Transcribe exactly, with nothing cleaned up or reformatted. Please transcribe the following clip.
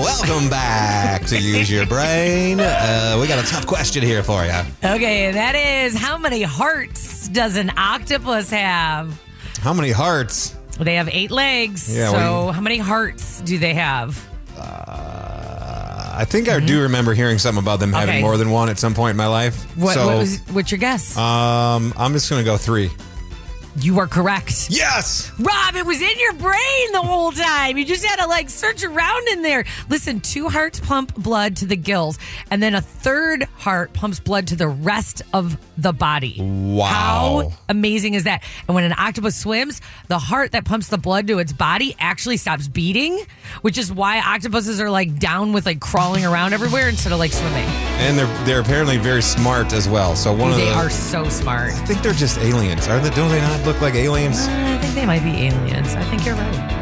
Welcome back to Use Your Brain. Uh, we got a tough question here for you. Okay, that is, how many hearts does an octopus have? How many hearts? They have eight legs. Yeah, so we- how many hearts do they have? Uh, I think I do remember hearing something about them having Okay. more than one at some point in my life. What, so, what was, what's your guess? um, I'm just going to go three. You are correct. Yes! Rob, it was in your brain the whole time. You just had to like search around in there. Listen, two hearts pump blood to the gills, and then a third heart pumps blood to the rest of the body. Wow. How amazing is that? And when an octopus swims, the heart that pumps the blood to its body actually stops beating, which is why octopuses are like down with like crawling around everywhere instead of like swimming. And they're they're apparently very smart as well. So one They of the, are so smart. I think they're just aliens. Are they? Don't they not look like aliens? I think they might be aliens. I think you're right.